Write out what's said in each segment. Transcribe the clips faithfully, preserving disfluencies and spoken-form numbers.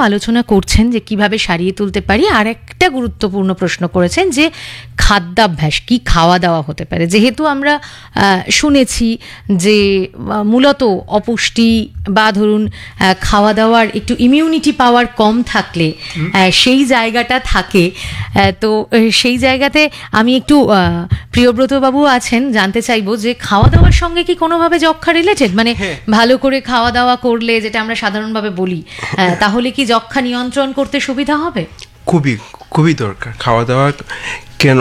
আলোচনা করছেন যে কিভাবে সারিয়ে তুলতে পারি, আর একটা গুরুত্বপূর্ণ প্রশ্ন করেছেন যে খাদ্যাভ্যাস কি খাওয়া দাওয়া হতে পারে। যেহেতু আমরা শুনেছি যে মূলত অপুষ্টি বা ধরুন খাওয়া দাওয়ার একটু ইমিউনিটি পাওয়ার কম থাকলে সেই জায়গাটা থাকে, তো সেই জায়গাতে আমি একটু প্রিয়ব্রত বাবু আছেন, জানতে চাইবো যে খাওয়া দাওয়ার সঙ্গে কি কোনোভাবে যক্ষা রিলেটেড, মানে ভালো করে খাওয়া দাওয়া করলে যেটা আমরা সাধারণভাবে বলি, তাহলে কি যক্ষা নিয়ন্ত্রণ করতে সুবিধা হবে? খুবই খুবই দরকার খাওয়া দাওয়া। কেন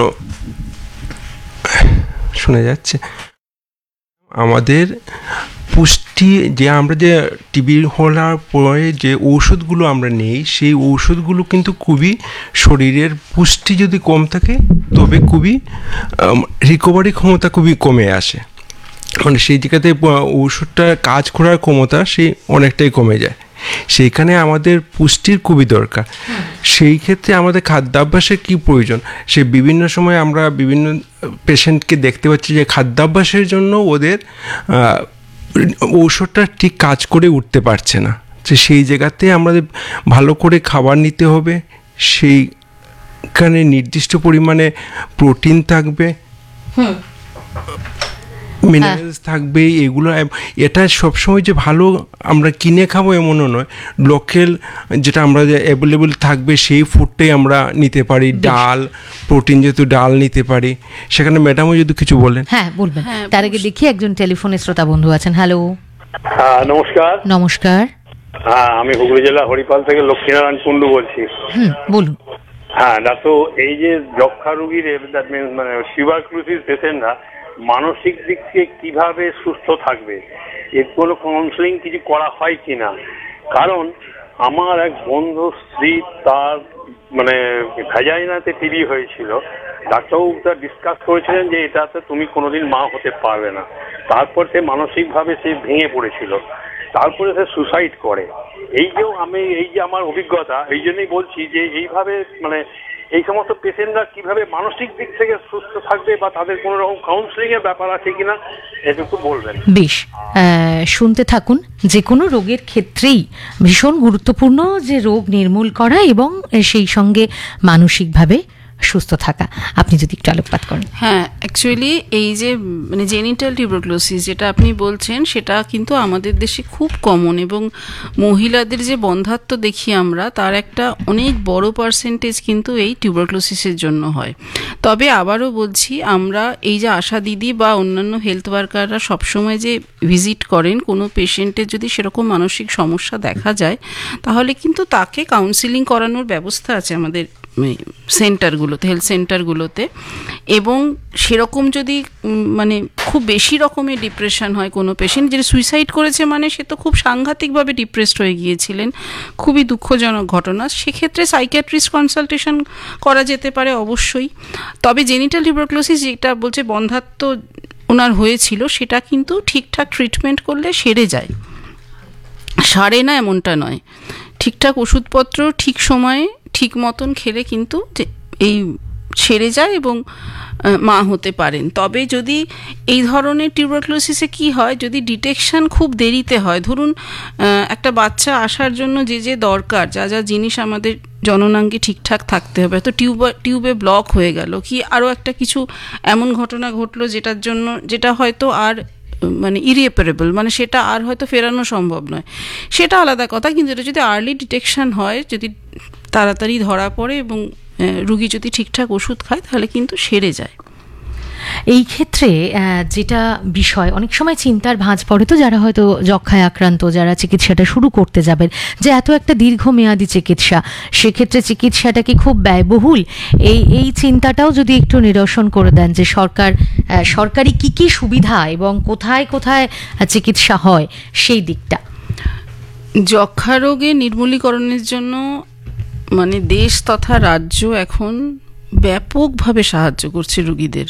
শোনা যাচ্ছে আমাদের পুষ্টি, যে আমরা যে টিবি হওয়ার পরে যে ঔষধগুলো আমরা নেই, সেই ঔষধগুলো কিন্তু খুবই শরীরের পুষ্টি যদি কম থাকে তবে খুবই রিকভারি ক্ষমতা খুবই কমে আসে, মানে সেই জায়গাতে ঔষধটা কাজ করার ক্ষমতা সেই অনেকটাই কমে যায়। সেইখানে আমাদের পুষ্টির খুবই দরকার। সেই ক্ষেত্রে আমাদের খাদ্যাভ্যাসের কী প্রয়োজন, সে বিভিন্ন সময় আমরা বিভিন্ন পেশেন্টকে দেখতে পাচ্ছি যে খাদ্যাভ্যাসের জন্য ওদের ঔষধটা ঠিক কাজ করে উঠতে পারছে না। তো সেই জায়গাতে আমাদের ভালো করে খাবার নিতে হবে, সেইখানে নির্দিষ্ট পরিমাণে প্রোটিন থাকবে, মিনারেলস থাকবে, এগুলো। এটা সবসময় যে ভালো আমরা কিনে খাবো এমনও নয়, লোকাল যেটা আমরা যে অ্যাভেলেবল থাকবে সেই ফুডটাই আমরা নিতে পারি। ডাল, প্রোটিন যেহেতু ডাল নিতে পারি। সেখানে ম্যাডামও যদি কিছু বলেন। হ্যাঁ বলবেন। তার আগে দেখি একজন টেলিফোনে শ্রোতা বন্ধু আছেন। হ্যালো, হ্যাঁ নমস্কার। নমস্কার। হ্যাঁ আমি হুগলি জেলা হরিপাল থেকে লক্ষ্মীনারায়ণ কুন্ডু বলছি। হুম বলুন। হ্যাঁ ডাক্তার, এই যে যক্ষা রোগীর মানে টিউবারকুলোসিস পেশেন্টরা মানসিক দিক থেকে কিভাবে সুস্থ থাকবে, এর কোনো কাউন্সিলিং কিছু করা হয় কিনা? কারণ আমার এক বন্ধু স্ত্রী, তার মানে ভ্যাজাইনাতে টিবি হয়েছিল, ডাক্তারবাবু তা ডিসকাস করেছিলেন যে এটাতে তুমি কোনোদিন মা হতে পারবে না। তারপর সে মানসিকভাবে সে ভেঙে পড়েছিল, তারপরে সে সুসাইড করে। এই যে আমি এই যে আমার অভিজ্ঞতা, এই জন্যই বলছি যে এইভাবে মানে এই সমস্ত পেশেন্টরা কিভাবে মানসিক দিক থেকে সুস্থ থাকবে বা তাদের কোনো রকম কাউন্সিলিং এর ব্যাপার আছে কিনা এটুকু বলবেন। বেশ, শুনতে থাকুন। যে কোনো রোগের ক্ষেত্রেই ভীষণ গুরুত্বপূর্ণ যে রোগ নির্মূল করা এবং সেই সঙ্গে মানসিকভাবে সুস্থ থাকা। আপনি যদি একটু আলোকপাত করেন। হ্যাঁ, অ্যাকচুয়ালি এই যে মানে জেনিটাল টিউবারকুলোসিস যেটা আপনি বলছেন, সেটা কিন্তু আমাদের দেশে খুব কমন, এবং মহিলাদের যে বন্ধ্যাত্ব দেখি আমরা, তার একটা অনেক বড় পার্সেন্টেজ কিন্তু এই টিউবারকুলোসিসের জন্য হয়। তবে আবারও বলছি, আমরা এই যে আশা দিদি বা অন্যান্য হেলথ ওয়ার্কাররা সবসময় যে ভিজিট করেন কোনো পেশেন্টের যদি সেরকম মানসিক সমস্যা দেখা যায়, তাহলে কিন্তু তাকে কাউন্সিলিং করানোর ব্যবস্থা আছে আমাদের সেন্টারগুলোতে, হেলথ সেন্টারগুলোতে। এবং সেরকম যদি মানে খুব বেশি রকমের ডিপ্রেশন হয় কোনো পেশেন্ট, যে সুইসাইড করেছে মানে সে তো খুব সাংঘাতিকভাবে ডিপ্রেসড হয়ে গিয়েছিলেন, খুবই দুঃখজনক ঘটনা, সেক্ষেত্রে সাইকিয়াট্রিস্ট কনসালটেশন করা যেতে পারে অবশ্যই। তবে জেনিটাল টিউবারকুলোসিস যেটা বলছে বন্ধ্যাত্ব ওনার হয়েছিল, সেটা কিন্তু ঠিকঠাক ট্রিটমেন্ট করলে সেরে যায়, সারে না এমনটা নয়। ঠিকঠাক ওষুধপত্র ঠিক সময়ে ঠিক মতন খেলে কিন্তু এই সেরে যায় এবং মা হতে পারেন। তবে যদি এই ধরনের টিউবারকুলোসিসে কি হয়, যদি ডিটেকশন খুব দেরিতে হয়, ধরুন একটা বাচ্চা আসার জন্য যে যে দরকার, যা যা জিনিস আমাদের জননাঙ্গে ঠিকঠাক থাকতে হবে, তো টিউবার টিউবে ব্লক হয়ে গেল, কি আরও একটা কিছু এমন ঘটনা ঘটলো যেটার জন্য যেটা হয়তো আর মানে ইরিপেরেবল, মানে সেটা আর হয়তো ফেরানো সম্ভব নয়, সেটা আলাদা কথা। কিন্তু এটা যদি আর্লি ডিটেকশন হয়, যদি তাড়াতাড়ি ধরা পড়ে এবং রুগী যদি ঠিকঠাক ওষুধ খায়, তাহলে কিন্তু সেরে যায়। এই ক্ষেত্রে যেটা বিষয় অনেক সময় চিন্তার ভাঁজ পড়ে, তো যারা হয়তো যক্ষায় আক্রান্ত, যারা চিকিৎসাটা শুরু করতে যাবেন, যে এত একটা দীর্ঘমেয়াদী চিকিৎসা, সেক্ষেত্রে চিকিৎসাটা কি খুব ব্যয়বহুল, এই এই চিন্তাটাও যদি একটু নিরসন করে দেন যে সরকার সরকারি কি কি সুবিধা এবং কোথায় কোথায় চিকিৎসা হয় সেই দিকটা। যক্ষা রোগের নির্মূলীকরণের জন্য মানে দেশ তথা রাজ্য এখন ব্যাপকভাবে সাহায্য করছে রোগীদের।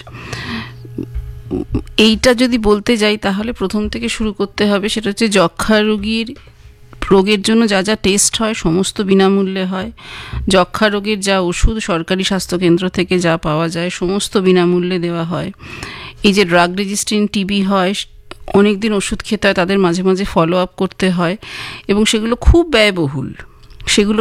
এইটা যদি বলতে যাই তাহলে প্রথম থেকে শুরু করতে হবে, সেটা হচ্ছে যক্ষা রোগীর রোগের জন্য যা যা টেস্ট হয় সমস্ত বিনামূল্যে হয়। যক্ষা রোগের যা ওষুধ সরকারি স্বাস্থ্যকেন্দ্র থেকে যা পাওয়া যায় সমস্ত বিনামূল্যে দেওয়া হয়। এই যে ড্রাগ রেজিস্ট্যান্ট টিবি হয়, অনেক দিন ওষুধ খেতে হয়, তাদের মাঝে মাঝে ফলো আপ করতে হয়, এবং সেগুলো খুব ব্যয়বহুল, সেগুলো